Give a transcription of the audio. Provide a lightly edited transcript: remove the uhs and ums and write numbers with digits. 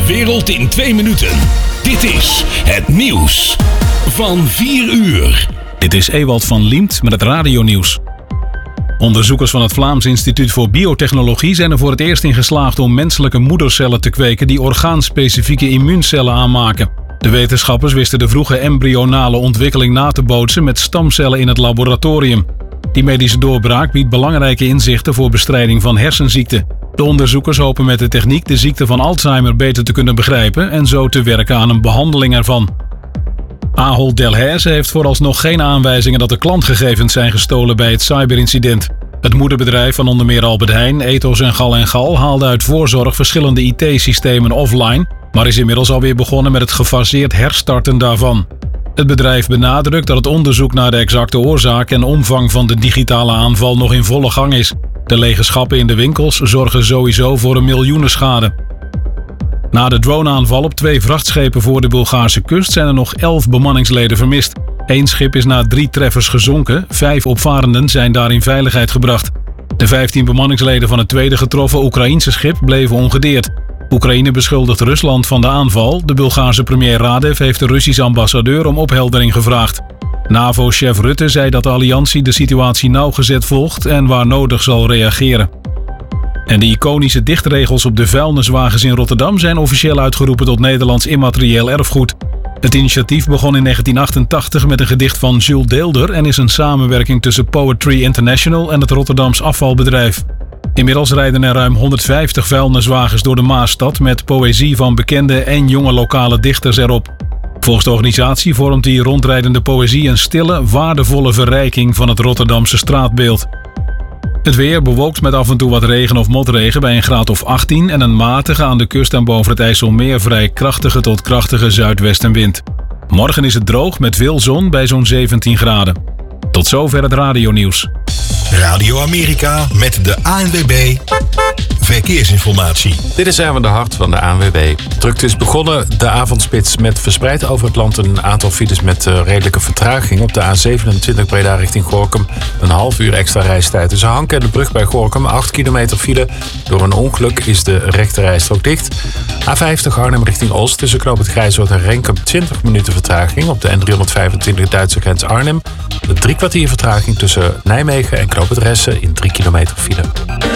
De wereld in 2 minuten. Dit is het nieuws van 4 uur. Dit is Ewald van Liemt met het radionieuws. Onderzoekers van het Vlaams Instituut voor Biotechnologie zijn er voor het eerst in geslaagd om menselijke moedercellen te kweken die orgaanspecifieke immuuncellen aanmaken. De wetenschappers wisten de vroege embryonale ontwikkeling na te bootsen met stamcellen in het laboratorium. Die medische doorbraak biedt belangrijke inzichten voor bestrijding van hersenziekten. De onderzoekers hopen met de techniek de ziekte van Alzheimer beter te kunnen begrijpen en zo te werken aan een behandeling ervan. Ahold Delhaize heeft vooralsnog geen aanwijzingen dat de klantgegevens zijn gestolen bij het cyberincident. Het moederbedrijf van onder meer Albert Heijn, Ethos en Gal & Gal haalde uit voorzorg verschillende IT-systemen offline, maar is inmiddels alweer begonnen met het gefaseerd herstarten daarvan. Het bedrijf benadrukt dat het onderzoek naar de exacte oorzaak en omvang van de digitale aanval nog in volle gang is. De lege schappen in de winkels zorgen sowieso voor een miljoenenschade. Na de droneaanval op 2 vrachtschepen voor de Bulgaarse kust zijn er nog 11 bemanningsleden vermist. 1 schip is na 3 treffers gezonken, 5 opvarenden zijn daar in veiligheid gebracht. De 15 bemanningsleden van het tweede getroffen Oekraïense schip bleven ongedeerd. Oekraïne beschuldigt Rusland van de aanval. De Bulgaarse premier Radev heeft de Russische ambassadeur om opheldering gevraagd. NAVO-chef Rutte zei dat de alliantie de situatie nauwgezet volgt en waar nodig zal reageren. En de iconische dichtregels op de vuilniswagens in Rotterdam zijn officieel uitgeroepen tot Nederlands immaterieel erfgoed. Het initiatief begon in 1988 met een gedicht van Jules Deelder en is een samenwerking tussen Poetry International en het Rotterdams afvalbedrijf. Inmiddels rijden er ruim 150 vuilniswagens door de Maasstad met poëzie van bekende en jonge lokale dichters erop. Volgens de organisatie vormt die rondrijdende poëzie een stille, waardevolle verrijking van het Rotterdamse straatbeeld. Het weer bewolkt met af en toe wat regen of motregen bij een graad of 18 en een matige aan de kust en boven het IJsselmeer vrij krachtige tot krachtige zuidwestenwind. Morgen is het droog met veel zon bij zo'n 17 graden. Tot zover het radionieuws. Radio Amerika met de ANWB Verkeersinformatie. Dit is Erwin de Hart van de ANWB. Drukte is begonnen de avondspits met verspreid over het land een aantal files met redelijke vertraging. Op de A27 Breda richting Gorinchem een half uur extra reistijd. Tussen Hank en de brug bij Gorinchem 8 kilometer file. Door een ongeluk is de rechterrijstrook dicht. A50 Arnhem richting Oost tussen Knoop het Grijzoord en Renkum 20 minuten vertraging. Op de N325 Duitse grens Arnhem 3 kwartier vertraging tussen Nijmegen en Knoop het Ressen in 3 kilometer file.